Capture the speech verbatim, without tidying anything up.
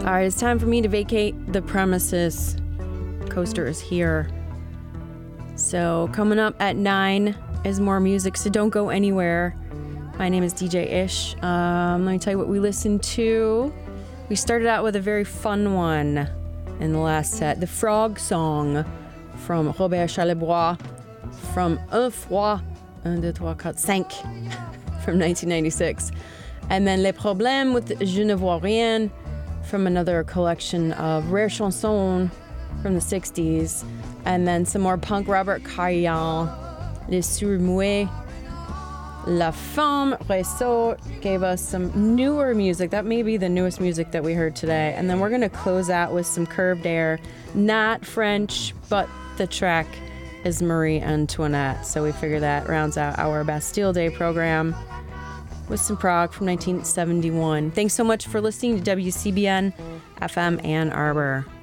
All right, it's time for me to vacate the premises. Coaster is here. So coming up at nine is more music, so don't go anywhere. My name is D J Ish. Um, let me tell you what we listened to. We started out with a very fun one in the last set. The Frog Song from Robert Charlebois from Un Froid, un, deux, trois, quatre, cinq from nineteen ninety-six. And then Les Problèmes with Je ne vois rien from another collection of rare chansons from the sixties. And then some more punk, Robert Carrion, Les Sourds-Muets. La Femme Réseau gave us some newer music. That may be the newest music that we heard today. And then we're going to close out with some Curved Air. Not French, but the track is Marie Antoinette. So we figure that rounds out our Bastille Day program with some prog from nineteen seventy-one. Thanks so much for listening to W C B N F M Ann Arbor.